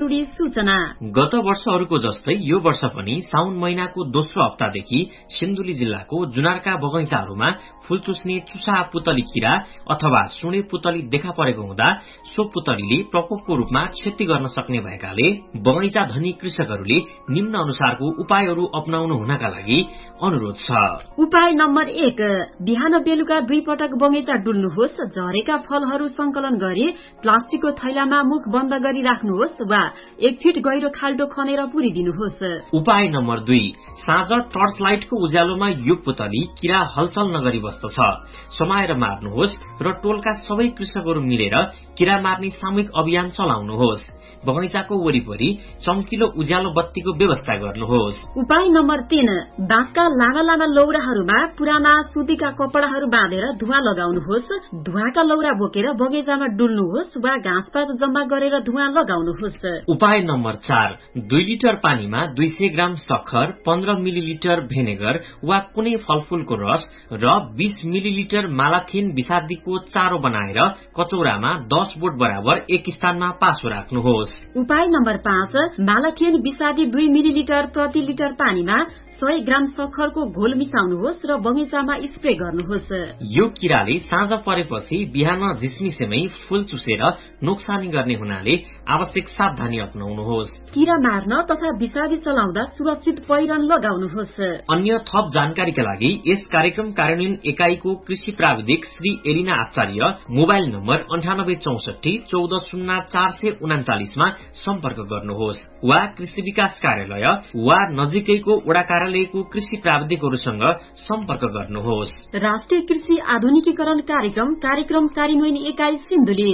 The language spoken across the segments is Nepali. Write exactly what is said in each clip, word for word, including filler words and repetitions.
टुडे सूचना। गत वर्षहरूको जस्तै यो वर्ष पनि साउन महिनाको दोस्रो हप्तादेखि सिन्धुली जिल्लाको जुनारका बगैँचाहरूमा फूल चुस्ने चुसा पुतली किरा अथवा सुणे पुतली देखा परेको हुँदा सो पुतलीले प्रकोपको रूपमा क्षति गर्न सक्ने भएकाले बगैँचा धनी कृषकहरूले निम्न अनुसारको उपायहरू अपनाउनु हुनका लागि अनुरोध छ। उपाय नम्बर एक, बिहान बेलुका दुई पटक बगैँचा डुल्नुहोस्। झरेका फलहरू संकलन गरी प्लास्टिकको थैलामा मुख बन्द गरी राख्नुहोस् वा एक फिट गहिरो खाल्टो खनेर पुरिदिनुहोस्। उपाय नम्बर दुई, साँझ टर्च लाइटको उज्यालोमा यो पुतली किरा हलचल नगरी बस्दछ। समाएर मार्नुहोस् र टोलका सबै कृषकहरू मिलेर किरा मार्ने सामूहिक अभियान चलाउनुहोस्। बगैँचाको वरिपरि चम्किलो उज्यालो बत्तीको व्यवस्था गर्नुहोस्। उपाय नम्बर तीन, बाँसका लामा लामा लौराहरूमा पुराना सुतीका कपडाहरू बाँधेर धुवा लगाउनुहोस्। धुवाका लौरा बोकेर बगैँचामा डुल्नुहोस् वा घाँसपात जम्मा गरेर धुवा लगाउनुहोस्। उपाय नम्बर चार, दुई लिटर पानीमा दुई सय ग्राम सक्खर, पन्ध्र मिलिलिटर भेनेगर वा कुनै फलफूलको रस र बीस मिलिलिटर मालाथिन विषादीको चारो बनाएर कचौरामा दस बोट बराबर एक स्थानमा पासो राख्नुहोस्। उपाय नम्बर पाँच, मालाथिन विषादी दुई मिलिलिटर प्रति लिटर पानीमा सय ग्राम सक्खरको घोल मिसाउनुहोस् र बगैँचामा स्प्रे गर्नुहोस्। यो किराले साँझ परेपछि बिहान झिसमिसेमै फूल चुसेर नोक्सानी गर्ने हुनाले आवश्यक सावधानी अपनाउनुहोस्। किरा मार्न तथा विषादी चलाउँदा सुरक्षित पहिरन लगाउनुहोस्। अन्य थप जानकारीका लागि यस कार्यक्रम कार्यान्वयन एकाइको कृषि प्राविधिक श्री एलिना आचार्य मोबाइल नम्बर अन्ठानब्बे चौसठी चौध शून्य चार सय उनाचालिसमा सम्पर्क गर्नुहोस् वा कृषि विकास कार्यालय वा नजिकैको वडा कार्यालयको कृषि प्राविधिकहरूसँग सम्पर्क गर्नुहोस्। राष्ट्रिय कृषि आधुनिकीकरण कार्यक्रम कार्यक्रम कार्यान्वयन एकाइ सिन्धुली।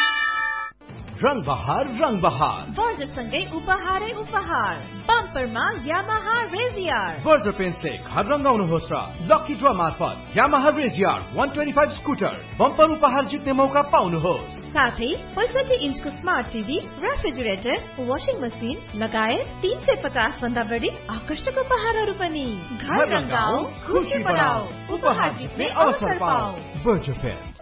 रंग बहार रंग बहार वर्जसँगै उपहारै उपहार। बम्परमा यामाहा रेजियर। वर्ज पेन्ट्सले घर रंगाउनुहोस् र लकी ड्र मार्फत यामाहा रेजियर एक सय पच्चीस स्कुटर बम्पर उपहार जित्ने मौका पाउनुहोस्। साथै पैंसठी इन्चको smart TV, refrigerator, washing machine लगायत तीन सय पचास भन्दा बढी आकर्षक उपहारहरू पनि। घर रंगाऊ, खुशी बढाऊ, उपहार जित्ने अवसर पाऊ। वर्ज paints.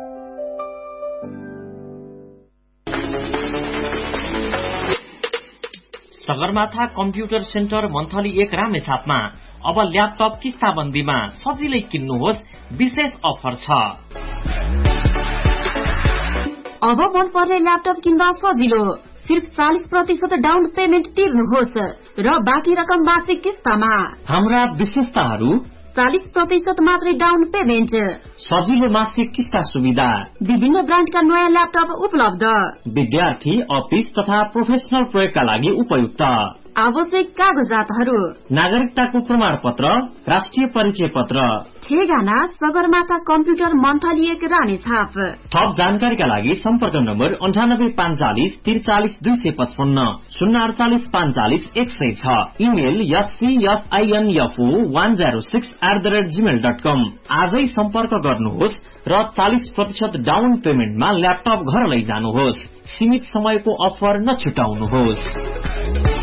Sagarmatha computer centre monthly एक रामेछापमा अब ल्यापटप किस्ताबन्दीमा सजिलै किन्नुहोस्, विशेष अफर छ। अब मन पर्ने ल्यापटप किन्दा सजिलो, सिर्फ चालीस प्रतिशत डाउन पेमेन्ट तिर्नुहोस् र बाँकी रकम मासिक किस्तामा। हाम्रा विशेषताहरू: चालीस प्रतिशत मात्रै डाउन पेमेन्ट, सजिलो मासिक किस्ता सुविधा, विभिन्न ब्रान्डका नयाँ ल्यापटप उपलब्ध, विद्यार्थी, अफिस तथा प्रोफेसनल प्रयोगका लागि उपयुक्त, आवश्यक कागजातहरू: नागरिकताको प्रमाण पत्र, राष्ट्रिय परिचय पत्र। ठेगाना सगरमाथा कम्प्युटर मन्थली एक रामेछाप। थप जानकारीका लागि सम्पर्क नम्बर अन्ठानब्बे पाँचचालिस त्रिचालिस दुई सय पचपन्न, शून्य अडचालिस पाँचचालिस एक सय छ। Email एससीएसआईएनएफओ one zero six at the rate Gmail dot कम। आजै सम्पर्क गर्नुहोस् र चालीस प्रतिशत डाउन पेमेन्टमा ल्यापटप घर लैजानुहोस्। सीमित समयको अफर नछुटाउनुहोस्।